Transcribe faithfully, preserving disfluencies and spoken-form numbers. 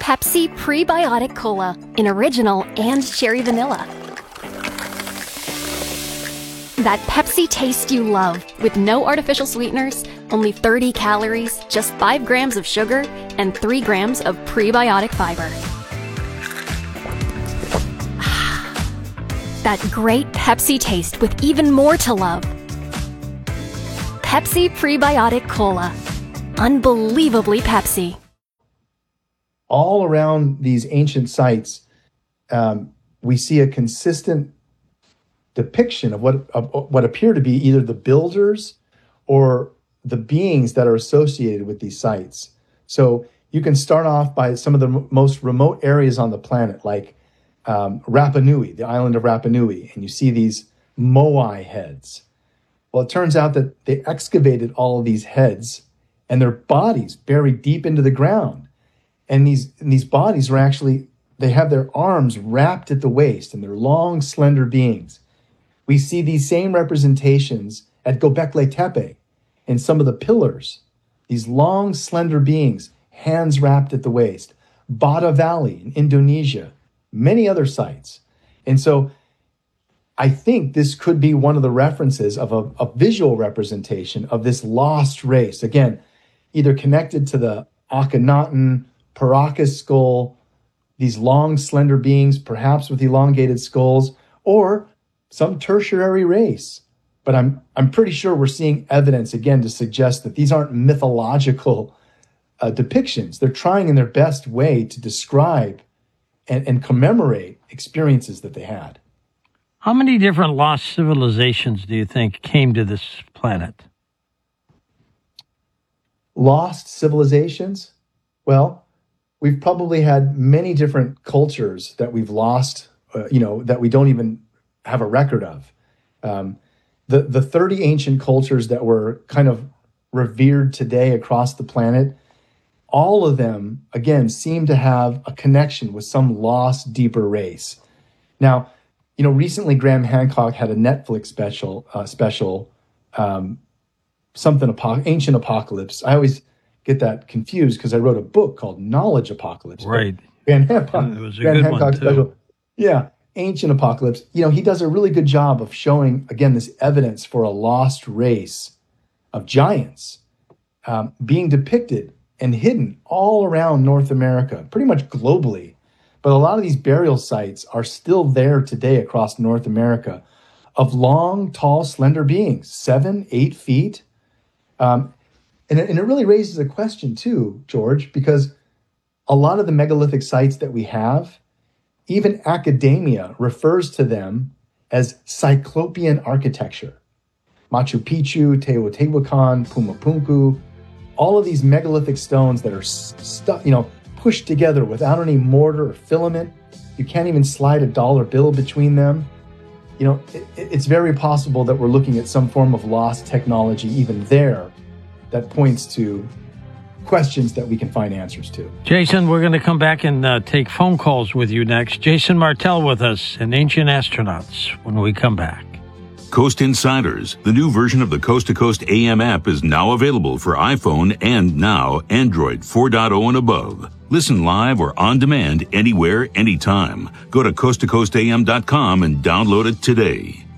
Pepsi Prebiotic Cola in original and cherry vanilla. That Pepsi taste you love, with no artificial sweeteners, only thirty calories, just five grams of sugar, and three grams of prebiotic fiber. That great Pepsi taste with even more to love. Pepsi Prebiotic Cola. Unbelievably Pepsi. All around these ancient sites, um, we see a consistent depiction of what of what appear to be either the builders or the beings that are associated with these sites. So you can start off by some of the m- most remote areas on the planet, like um, Rapa Nui, the island of Rapa Nui, and you see these moai heads. Well, it turns out that they excavated all of these heads and their bodies buried deep into the ground. And these, and these bodies are actually, they have their arms wrapped at the waist, and they're long, slender beings. We see these same representations at Göbekli Tepe in some of the pillars. These long, slender beings, hands wrapped at the waist. Bada Valley in Indonesia, many other sites. And so I think this could be one of the references of a, a visual representation of this lost race. Again, either connected to the Akhenaten, Paracas skull, these long, slender beings, perhaps with elongated skulls, or some tertiary race. But I'm I'm pretty sure we're seeing evidence, again, to suggest that these aren't mythological uh, depictions. They're trying in their best way to describe and, and commemorate experiences that they had. How many different lost civilizations do you think came to this planet? Lost civilizations? Well, we've probably had many different cultures that we've lost, uh, you know, that we don't even have a record of. Um, the, the thirty ancient cultures that were kind of revered today across the planet, all of them, again, seem to have a connection with some lost, deeper race. Now, you know, recently Graham Hancock had a Netflix special, uh, special, um, something, apo- Ancient Apocalypse. I always get that confused because I wrote a book called Knowledge Apocalypse. Right. Van Hancock. It was a Van good Hancock one, too. special. Yeah. Ancient Apocalypse. You know, he does a really good job of showing, again, this evidence for a lost race of giants um, being depicted and hidden all around North America, pretty much globally. But a lot of these burial sites are still there today across North America of long, tall, slender beings, seven, eight feet. Um, and, it, and it really raises a question too, George, because a lot of the megalithic sites that we have, even academia refers to them as Cyclopean architecture. Machu Picchu, Teotihuacan, Pumapunku, all of these megalithic stones that are stuck, you know, pushed together without any mortar or filament. You can't even slide a dollar bill between them. You know, it, it's very possible that we're looking at some form of lost technology even there that points to questions that we can find answers to. Jason, we're going to come back and uh, take phone calls with you next. Jason Martell with us and Ancient Astronauts when we come back. Coast Insiders, the new version of the Coast to Coast A M app, is now available for iPhone and now Android four point oh and above. Listen live or on demand anywhere, anytime. Go to coast to coast a m dot com and download it today.